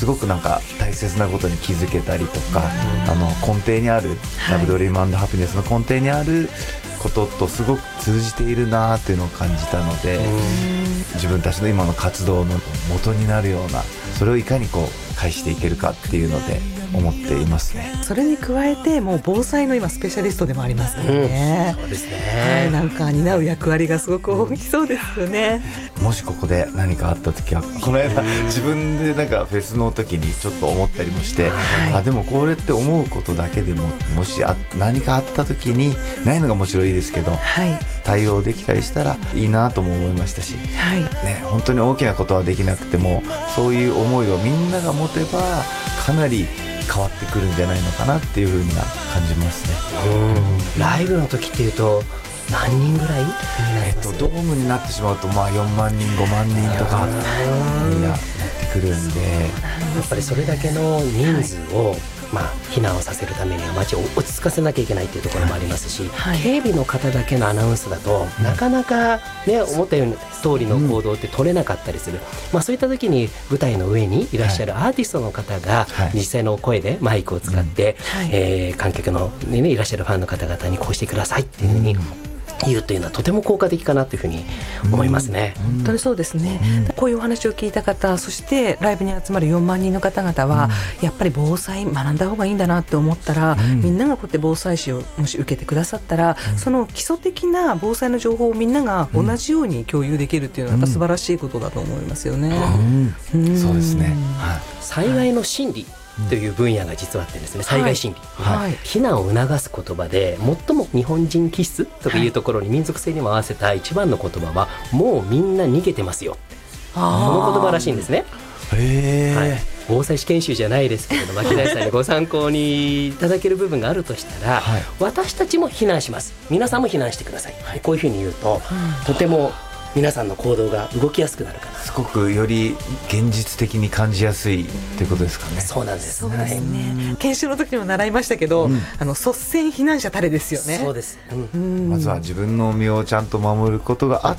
ごくなんか大切なことに気づけたりとか、根底にある、ラブドリーム&ハピネスの根底にあることとすごく通じているなっていうのを感じたので、自分たちの今の活動の元になるような、それをいかにこう返していけるかっていうので思っていますね。 それに加えてもう防災の今スペシャリストでもありますからね、 そうですね、 なんか担う役割がすごく大きそうですよね。 もしここで何かあった時は、この間自分でなんかフェスの時にちょっと思ったりもして、でもこれって思うことだけでも、もし何かあった時にないのがもちろんいいですけど、対応できたりしたらいいなとも思いましたし、本当に大きなことはできなくても、そういう思いをみんなが持てばかなり変わってくるんじゃないのかなっていう風には感じますね。 ライブの時っていうと何人ぐらいになります？ ドームになってしまうと4万人5万人とかなってくるんで、 やっぱりそれだけの人数を、避難をさせるためには街を落ち着かせなきゃいけないというところもありますし、警備の方だけのアナウンスだと、なかなか、思ったように通りの行動って取れなかったりする、そういった時に舞台の上にいらっしゃるアーティストの方が実際の声でマイクを使って、観客の、いらっしゃるファンの方々にこうしてくださいっていうふうに言うというのはとても効果的かなというふうに思いますね。 本当にそうですね、こういうお話を聞いた方、そしてライブに集まる4万人の方々は、やっぱり防災学んだ方がいいんだなって思ったら、みんながこうやって防災士をもし受けてくださったら、その基礎的な防災の情報をみんなが同じように共有できるっていうのはやっぱ素晴らしいことだと思いますよね。 そうですね、 災害の心理という分野が実はあってですね、災害心理、避難を促す言葉で最も日本人気質というところに民族性にも合わせた一番の言葉は、もうみんな逃げてますよ、この言葉らしいんですね。防災士研修じゃないですけれども、牧大さんにご参考にいただける部分があるとしたら、私たちも避難します、皆さんも避難してください、こういうふうに言うと、とても皆さんの行動が動きやすくなるかな、 すごくより現実的に感じやすいっていうことですかね。 そうなんです。 そうですね、研修の時にも習いましたけど、率先避難者たれですよね。 そうです、 まずは自分の身をちゃんと守ることがあって、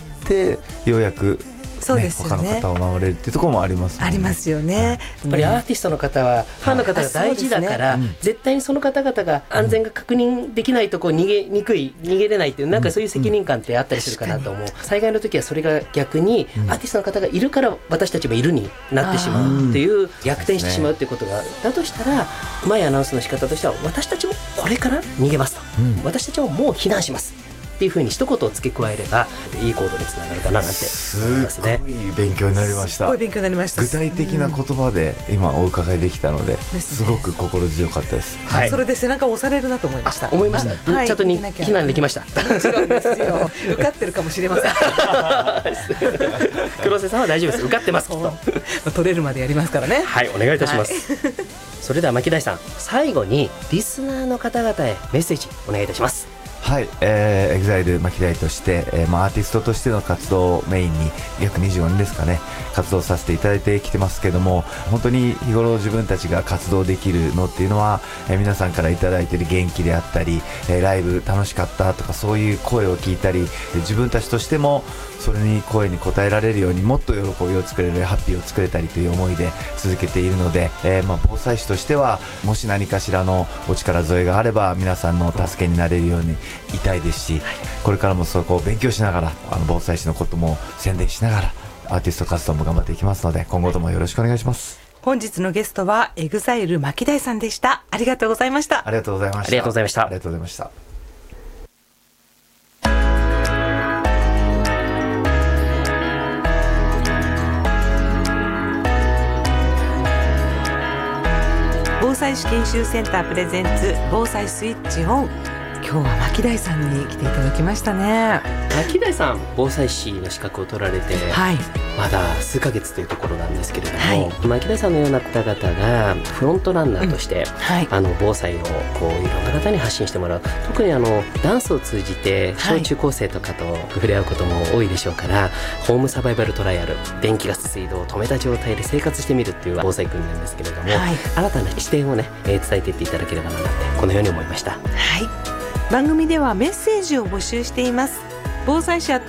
ようやくそうですよね、 他の方を守れるっていうところもありますよね。 ありますよね、 やっぱりアーティストの方はファンの方が大事だから、絶対にその方々が安全が確認できないとこう逃げれないっていう、なんかそういう責任感ってあったりするかなと思う。災害の時はそれが逆に、アーティストの方がいるから私たちもいるになってしまうっていう、逆転してしまうっていうことがだとしたら、うまいアナウンスの仕方としては、私たちもこれから逃げますと、私たちももう避難しますっていう風に一言を付け加えればいい行動につながるかななんて思いますね。 すごい勉強になりました。 すごい勉強になりました。 具体的な言葉で今お伺いできたので、すごく心強かったです。 それで背中を押されるなと思いました。 思いました。ちゃんと避難できました。 もちろんですよ。受かってるかもしれません。 黒瀬さんは大丈夫です。受かってます。 取れるまでやりますからね。 はい、お願いいたします。それでは牧大さん、最後にリスナーの方々へメッセージお願いいたします。 はい、EXILE 牧大として、アーティストとしての活動をメインに約25年ですかね、活動させていただいてきてますけども、本当に日頃自分たちが活動できるのっていうのは、皆さんからいただいている元気であったり、ライブ楽しかったとか、そういう声を聞いたり、自分たちとしてもそれに声に応えられるように、もっと喜びを作れる、ハッピーを作れたりという思いで続けているので、防災士としてはもし何かしらのお力添えがあれば皆さんの助けになれるようにいたいですし、これからもそこを勉強しながら、防災士のことも宣伝しながらアーティスト活動も頑張っていきますので、今後ともよろしくお願いします。 本日のゲストはEXILE牧大さんでした。ありがとうございました。 ありがとうございました。 ありがとうございました。 ありがとうございました。 防災士研修センタープレゼンツ防災スイッチオン。今日は牧大さんに来ていただきましたね。 牧大さん、防災士の資格を取られて、まだ数ヶ月というところなんですけれども、牧大さんのような方々がフロントランナーとして、防災をこういろんな方に発信してもらう。特にダンスを通じて小中高生とかと触れ合うことも多いでしょうから、ホームサバイバルトライアル、電気ガス水道を止めた状態で生活してみるっていう防災訓練ですけれども、新たな視点をね、伝えていっていただければなってこのように思いました。 番組ではメッセージを募集しています。防災士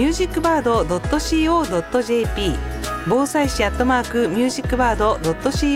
@musicbird.co.jp 防災士@musicbird.co.jp